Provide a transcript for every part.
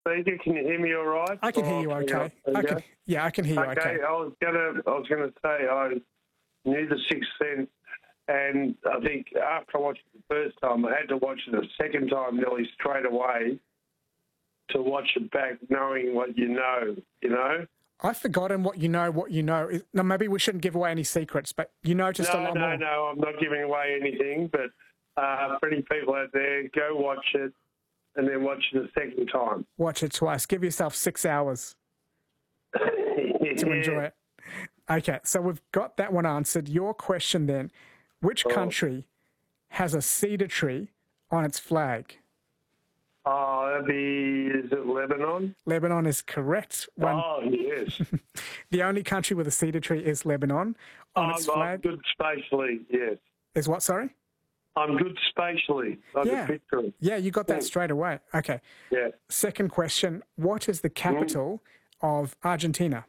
speaker. Can you hear me all right? I can hear you okay. I can hear you okay. I was gonna say I knew The Sixth Sense, and I think after I watched it the first time, I had to watch it a second time nearly straight away to watch it back, knowing what you know. I've forgotten what you know. No, maybe we shouldn't give away any secrets, but you know just a lot more. No, I'm not giving away anything, but for any people out there, go watch it and then watch it a second time. Watch it twice. Give yourself 6 hours to enjoy it. Okay, so we've got that one answered. Your question then, which country has a cedar tree on its flag? Is it Lebanon? Lebanon is correct. Yes. The only country with a cedar tree is Lebanon on its flag. I'm good spatially, yes. Is what, sorry? I'm good spatially. Yeah, you got that straight away. Okay. Yeah. Second question, what is the capital of Argentina?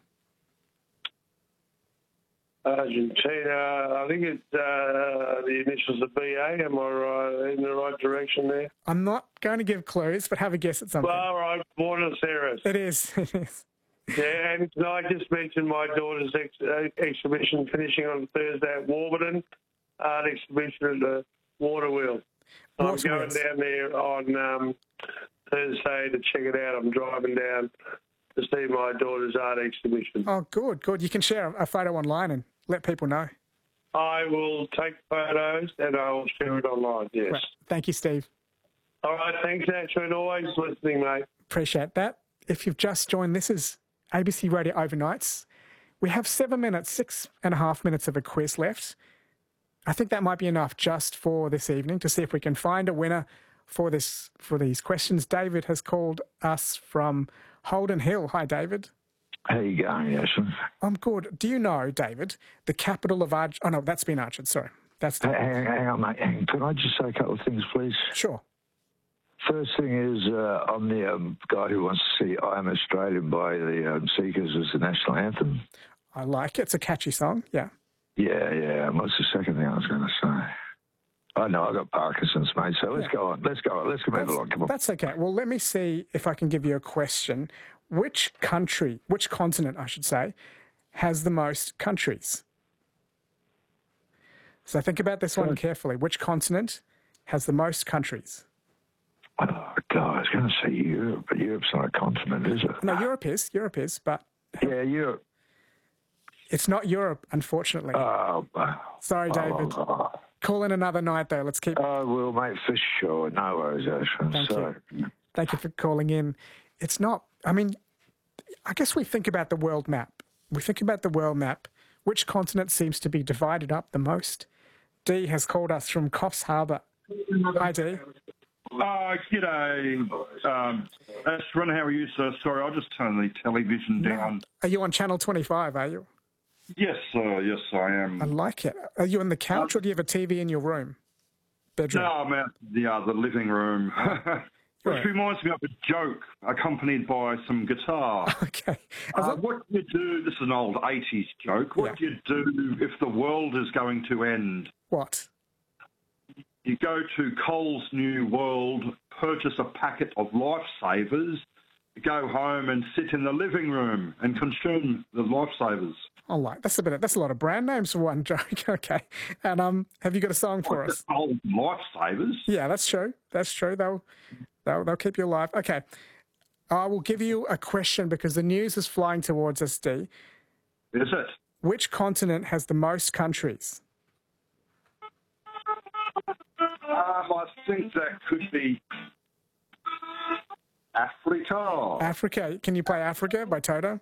Argentina, I think it's the initials of BA. Am I in the right direction there? I'm not going to give clues, but have a guess at something. All right, Buenos Aires. It is. Yeah, and I just mentioned my daughter's exhibition finishing on Thursday at Warburton, art exhibition at the Water Wheel. I'm going down there on Thursday to check it out. I'm driving down to see my daughter's art exhibition. Oh, good. You can share a photo online and let people know. I will take photos and I will share it online, yes. Right. Thank you, Steve. All right, thanks, Andrew, and always listening, mate. Appreciate that. If you've just joined, this is ABC Radio Overnights. We have 7 minutes, 6.5 minutes of a quiz left. I think that might be enough just for this evening to see if we can find a winner for these questions. David has called us from Holden Hill. Hi, David. How you going, Ashton? I'm good. Do you know, David, the capital of Oh, no, that's been answered. Sorry. That's hang on, mate. Can I just say a couple of things, please? Sure. First thing is, I'm the guy who wants to see I Am Australian by the Seekers as the national anthem. I like it. It's a catchy song, yeah. Yeah. And what's the second thing I was going to say? I know, I got Parkinson's, mate, so let's go on. Let's move along. Come on. That's okay. Well, let me see if I can give you a question. Which continent, I should say, has the most countries? So think about this one carefully. Which continent has the most countries? Oh, God, I was going to say Europe, but Europe's not a continent, is it? No, Europe is, but... Yeah, Europe. It's not Europe, unfortunately. Oh, sorry, David. Call in another night, though. Let's keep... I will, mate, for sure. No worries, Ashton. Thank you for calling in. It's not... I mean, I guess we think about the world map. Which continent seems to be divided up the most? Dee has called us from Coffs Harbour. Hi, Dee. G'day. Ashton, how are you, sir? Sorry, I'll just turn the television down. Are you on Channel 25, are you? Yes, yes, I am. I like it. Are you on the couch or do you have a TV in your room? Bedroom? No, I'm out the living room. Which reminds me of a joke accompanied by some guitar. Okay. What do you do? This is an old 80s joke. What do you do if the world is going to end? What? You go to Coles New World, purchase a packet of Lifesavers, go home and sit in the living room and consume the Lifesavers. I like that's a lot of brand names for one joke. Okay, and have you got a song for us? Old Lifesavers. Yeah, that's true. They'll keep you alive. Okay, I will give you a question because the news is flying towards us. D. Is it? Which continent has the most countries? I think that could be Africa. Africa. Can you play Africa by Toto?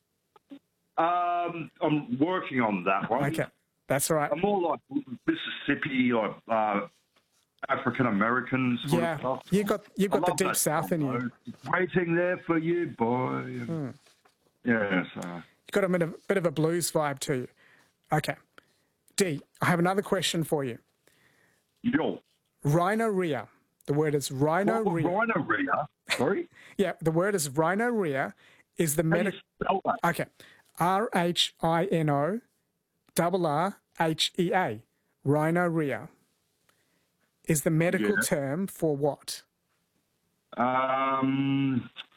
I'm working on that one. Okay, that's all right. I'm more like Mississippi or African Americans. Yeah, you got the deep South in you. Waiting there for you, boy. Yes. You got a bit of a blues vibe to you. Okay, D. I have another question for you. Yo. Rhinorrhea. The word is rhinorrhea. Rhinorrhea? Sorry? Yeah, the word is rhinorrhea. Is the medical... Okay. RHINORRRHEA. Rhinorrhea. Is the medical term for what?